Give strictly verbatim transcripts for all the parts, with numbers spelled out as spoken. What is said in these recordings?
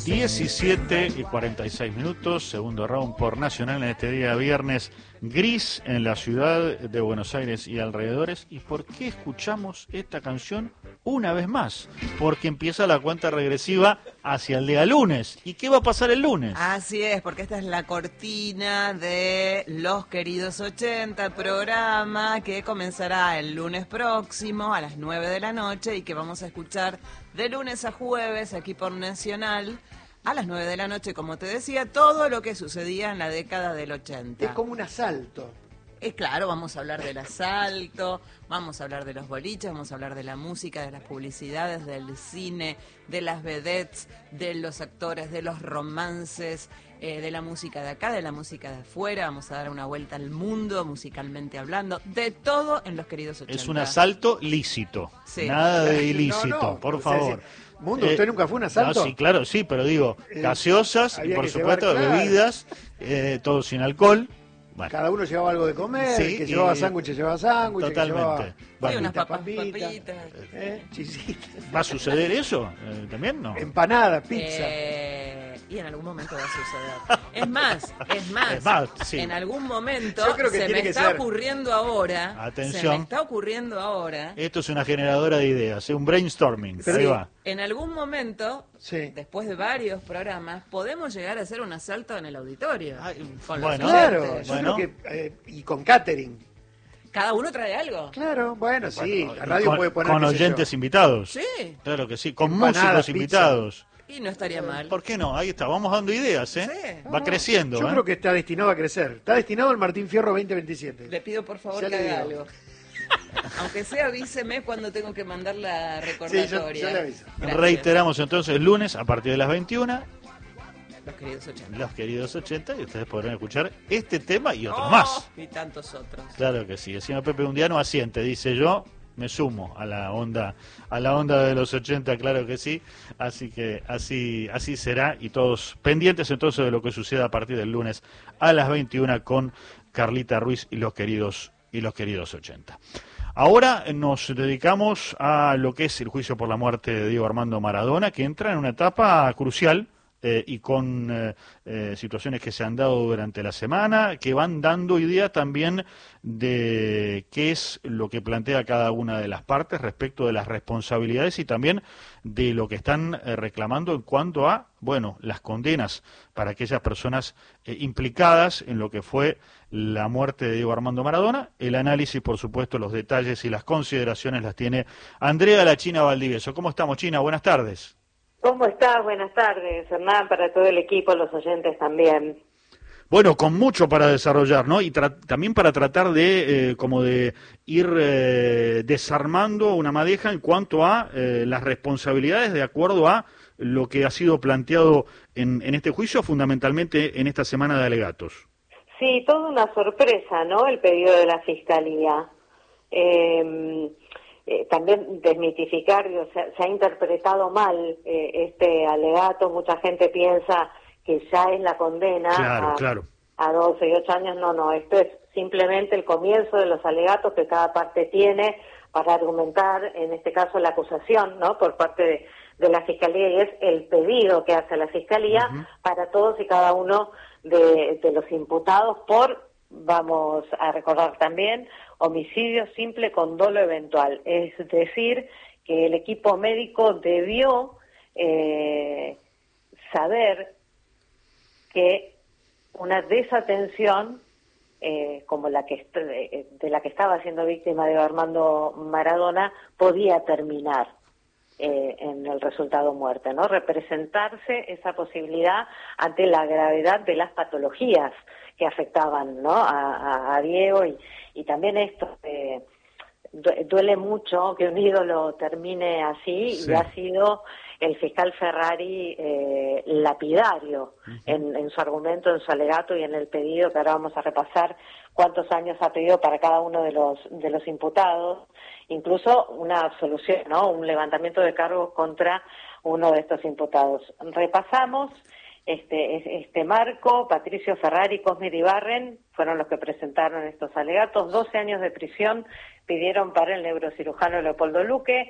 diecisiete y cuarenta y seis minutos, segundo round por Nacional en este día viernes gris en la ciudad de Buenos Aires y alrededores. ¿Y por qué escuchamos esta canción una vez más? Porque empieza la cuenta regresiva hacia el día lunes. ¿Y qué va a pasar el lunes? Así es, porque esta es la cortina de Los Queridos ochenta, programa que comenzará el lunes próximo a las nueve de la noche y que vamos a escuchar de lunes a jueves aquí por Nacional a las nueve de la noche, como te decía, todo lo que sucedía en la década del ochenta. Es como un asalto. Es claro, vamos a hablar del asalto, vamos a hablar de los boliches, vamos a hablar de la música, de las publicidades, del cine, de las vedettes, de los actores, de los romances, eh, de la música de acá, de la música de afuera. Vamos a dar una vuelta al mundo, musicalmente hablando, de todo en Los Queridos ochenta. Es un asalto lícito, sí. Nada de ilícito, no, no, por o sea, favor. Sí. Mundo, ¿usted eh, nunca fue un asalto? No, sí, claro, sí, pero digo, gaseosas eh, y por supuesto llevar, claro. bebidas, eh, todo sin alcohol. Bueno. Cada uno llevaba algo de comer, sí, que llevaba sándwiches, llevaba sándwiches. Totalmente. Hay unas papas, papitas. Eh, chisitas. ¿Va a suceder eso? Eh, ¿También no? Empanada, pizza. Eh, y en algún momento va a suceder. Es más, es más. Es más sí. En algún momento Yo creo que se tiene me que está ser. ocurriendo ahora. Atención. Se me está ocurriendo ahora. Esto es una generadora de ideas, es un brainstorming. Sí. Ahí va. En algún momento, sí. después de varios programas, podemos llegar a hacer un asalto en el auditorio. Ay, con bueno, los claro, yo bueno. creo que, eh, y con catering. ¿Cada uno trae algo? Claro, bueno, sí, bueno, la radio con, puede poner... Con oyentes invitados. Sí. Claro que sí, con Empanadas, músicos pizza. invitados. Y no estaría mal. ¿Por qué no? Ahí está, vamos dando ideas, ¿eh? Sí. Va no, creciendo, Yo ¿eh? creo que está destinado a crecer. Está destinado al Martín Fierro veinte veintisiete. Le pido por favor ya que haga digo. algo. Aunque sea, avíseme cuando tengo que mandar la recordatoria. Sí, yo, yo le aviso. Gracias. Reiteramos entonces, lunes a partir de las veintiuna. Los Queridos ochenta. Los Queridos ochenta, y ustedes podrán escuchar este tema y otros oh, más. Y tantos otros. Claro que sí. El señor Pepe Undiano asiente, dice yo. Me sumo a la onda a la onda de los ochenta, claro que sí. Así que así así será, y todos pendientes entonces de lo que suceda a partir del lunes a las veintiuna con Carlita Ruiz y los queridos y los queridos ochenta. Ahora nos dedicamos a lo que es el juicio por la muerte de Diego Armando Maradona, que entra en una etapa crucial. Eh, y con eh, eh, situaciones que se han dado durante la semana, que van dando idea también de qué es lo que plantea cada una de las partes respecto de las responsabilidades y también de lo que están eh, reclamando en cuanto a, bueno, las condenas para aquellas personas eh, implicadas en lo que fue la muerte de Diego Armando Maradona. El análisis, por supuesto, los detalles y las consideraciones las tiene Andrea La China Valdivieso. ¿Cómo estamos, China? Buenas tardes. ¿Cómo estás? Buenas tardes, Hernán, para todo el equipo, los oyentes también. Bueno, con mucho para desarrollar, ¿no? Y también para tratar de, eh, como de ir eh, desarmando una madeja en cuanto a eh, las responsabilidades de acuerdo a lo que ha sido planteado en, en este juicio, fundamentalmente en esta semana de alegatos. Sí, toda una sorpresa, ¿no?, el pedido de la Fiscalía. Eh... Eh, también desmitificar, o sea, se ha interpretado mal eh, este alegato. Mucha gente piensa que ya es la condena claro, a, claro. a doce y ocho años. No, no, esto es simplemente el comienzo de los alegatos que cada parte tiene para argumentar, en este caso, la acusación, ¿no?, por parte de, de la Fiscalía, y es el pedido que hace la Fiscalía uh-huh. para todos y cada uno de, de los imputados por, vamos a recordar también, homicidio simple con dolo eventual. Es decir, que el equipo médico debió eh, saber que una desatención eh, como la que de la que estaba siendo víctima de Armando Maradona podía terminar eh, en el resultado muerte, ¿no? Representarse esa posibilidad ante la gravedad de las patologías que afectaban, ¿no?, a, a, a Diego, y, y también esto, eh, duele mucho que un ídolo termine así, sí. Y ha sido el fiscal Ferrari eh, lapidario uh-huh. en, en su argumento, en su alegato y en el pedido, que ahora vamos a repasar cuántos años ha pedido para cada uno de los de los imputados, incluso una absolución, ¿no?, un levantamiento de cargos contra uno de estos imputados. Repasamos Este, este marco. Patricio Ferrari y Cosme Iribarren fueron los que presentaron estos alegatos. doce años de prisión pidieron para el neurocirujano Leopoldo Luque,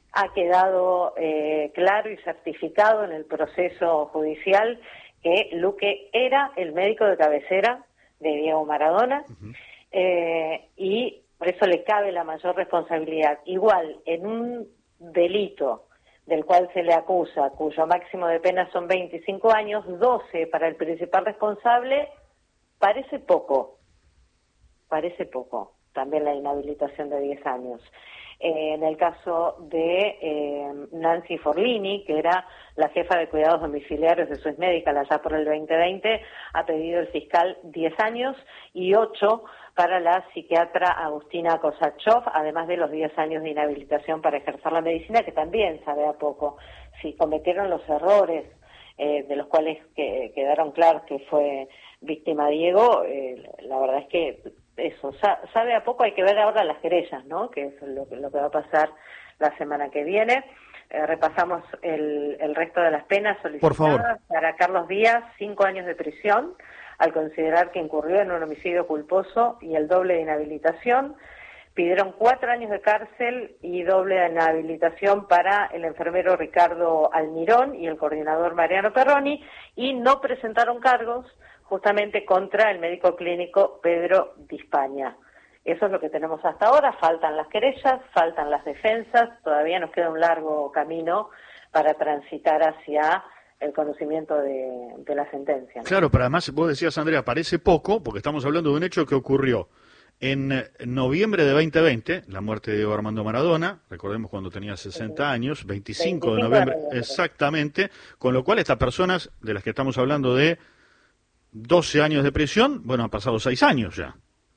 ha quedado eh, claro y certificado en el proceso judicial que Luque era el médico de cabecera de Diego Maradona, uh-huh. eh, y por eso le cabe la mayor responsabilidad. Igual, en un delito del cual se le acusa, cuyo máximo de pena son veinticinco años, doce para el principal responsable, parece poco, parece poco, también la inhabilitación de diez años. Eh, en el caso de eh, Nancy Forlini, que era la jefa de cuidados domiciliarios de Swiss Medical allá por el veinte veinte, ha pedido el fiscal diez años y ocho para la psiquiatra Agustina Kosachov, además de los diez años de inhabilitación para ejercer la medicina, que también sabe a poco. Si cometieron los errores eh, de los cuales que, quedaron claros que fue víctima Diego, eh, la verdad es que eso, sabe a poco. Hay que ver ahora las querellas, ¿no? Que es lo, lo que va a pasar la semana que viene. Eh, repasamos el, el resto de las penas solicitadas. Por favor. Para Carlos Díaz, cinco años de prisión, al considerar que incurrió en un homicidio culposo y el doble de inhabilitación. Pidieron cuatro años de cárcel y doble de inhabilitación para el enfermero Ricardo Almirón y el coordinador Mariano Perroni, y no presentaron cargos justamente contra el médico clínico Pedro Dispaña. Eso es lo que tenemos hasta ahora. Faltan las querellas, faltan las defensas, todavía nos queda un largo camino para transitar hacia el conocimiento de, de la sentencia, ¿no? Claro, pero además vos decías, Andrea, parece poco, porque estamos hablando de un hecho que ocurrió en noviembre de veinte veinte, la muerte de Diego Armando Maradona, recordemos cuando tenía sesenta años, veinticinco de noviembre, exactamente, con lo cual estas personas de las que estamos hablando de doce años de prisión, bueno, han pasado seis años ya.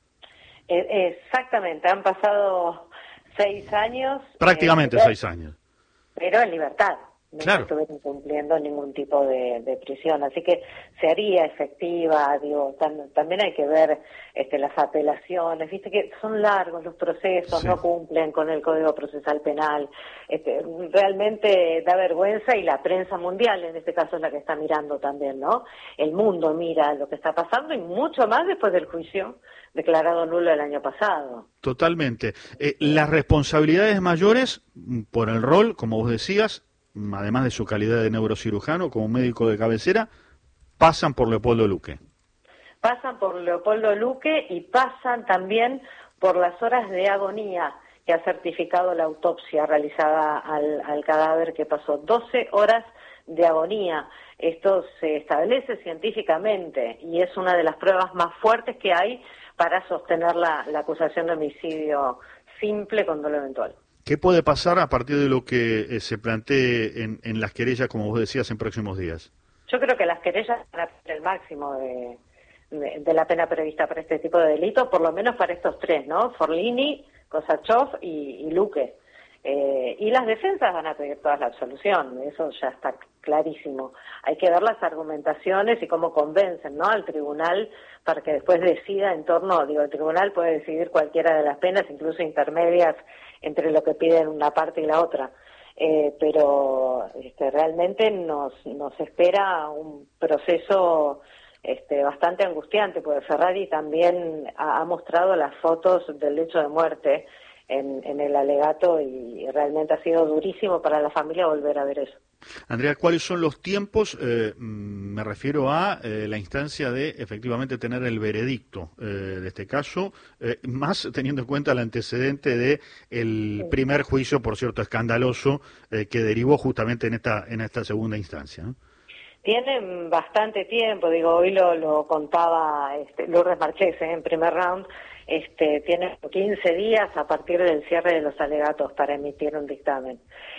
Exactamente, han pasado seis años. Prácticamente eh, seis años. Pero en libertad. No claro. estuvieron cumpliendo ningún tipo de, de prisión, así que se haría efectiva, digo, tam, también hay que ver este, las apelaciones, viste que son largos los procesos, sí. No cumplen con el Código Procesal Penal, este, realmente da vergüenza, y la prensa mundial en este caso es la que está mirando también, ¿no? El mundo mira lo que está pasando, y mucho más después del juicio declarado nulo el año pasado. Totalmente. Eh, las responsabilidades mayores por el rol, como vos decías, además de su calidad de neurocirujano como médico de cabecera, pasan por Leopoldo Luque. Pasan por Leopoldo Luque y pasan también por las horas de agonía que ha certificado la autopsia realizada al, al cadáver, que pasó doce horas de agonía. Esto se establece científicamente y es una de las pruebas más fuertes que hay para sostener la, la acusación de homicidio simple con dolo eventual. ¿Qué puede pasar a partir de lo que eh, se plantee en, en las querellas, como vos decías, en próximos días? Yo creo que las querellas van a ser el máximo de, de, de la pena prevista para este tipo de delitos, por lo menos para estos tres, ¿no? Forlini, Kosachov y, y Luque. Eh, y las defensas van a pedir toda la absolución, eso ya está clarísimo. Hay que ver las argumentaciones y cómo convencen, ¿no?, al tribunal para que después decida en torno, digo, el tribunal puede decidir cualquiera de las penas, incluso intermedias entre lo que piden una parte y la otra. Eh, pero este, realmente nos, nos espera un proceso este, bastante angustiante, porque Ferrari también ha, ha mostrado las fotos del hecho de muerte en, en el alegato, y realmente ha sido durísimo para la familia volver a ver eso. Andrea, ¿cuáles son los tiempos? Eh, me refiero a eh, la instancia de efectivamente tener el veredicto eh, de este caso, eh, más teniendo en cuenta el antecedente de el sí. primer juicio, por cierto, escandaloso, eh, que derivó justamente en esta en esta segunda instancia, ¿no? Tienen bastante tiempo, digo, hoy lo, lo contaba este, Lourdes Marchese en primer round, este, tienen quince días a partir del cierre de los alegatos para emitir un dictamen.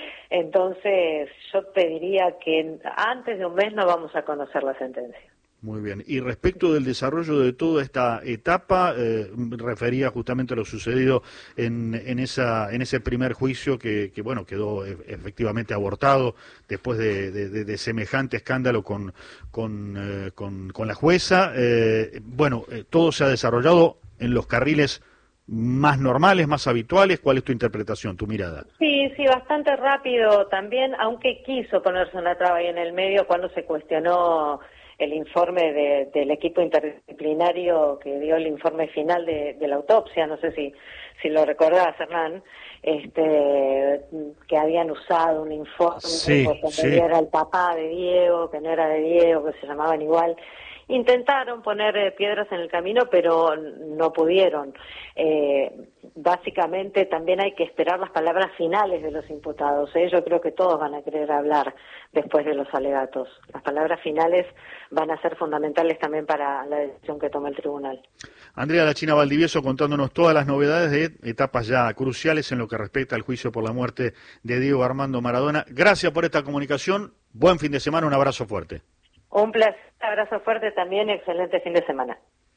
Entonces, yo te diría que antes de un mes no vamos a conocer la sentencia. Muy bien. Y respecto del desarrollo de toda esta etapa, eh, refería justamente a lo sucedido en, en esa en ese primer juicio que, que bueno, quedó e- efectivamente abortado después de, de, de, de semejante escándalo con con, eh, con, con la jueza. Eh, bueno, eh, todo se ha desarrollado en los carriles más normales, más habituales. ¿Cuál es tu interpretación, tu mirada? Sí, sí, bastante rápido también, aunque quiso ponerse una traba ahí en el medio cuando se cuestionó el informe de, del equipo interdisciplinario que dio el informe final de, de la autopsia, no sé si, si lo recordás, Hernán, este, que habían usado un informe sí, que sí. era el papá de Diego, que no era de Diego, que se llamaban igual. Intentaron poner eh, piedras en el camino, pero no pudieron. Eh, básicamente también hay que esperar las palabras finales de los imputados. ¿eh? Yo creo que todos van a querer hablar después de los alegatos. Las palabras finales van a ser fundamentales también para la decisión que tome el tribunal. Andrea La China Valdivieso contándonos todas las novedades de etapas ya cruciales en lo que respecta al juicio por la muerte de Diego Armando Maradona. Gracias por esta comunicación. Buen fin de semana. Un abrazo fuerte. Un placer, abrazo fuerte también, excelente fin de semana.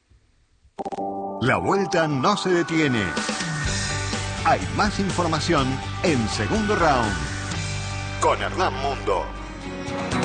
La vuelta no se detiene. Hay más información en Segundo Round con Hernán Mundo.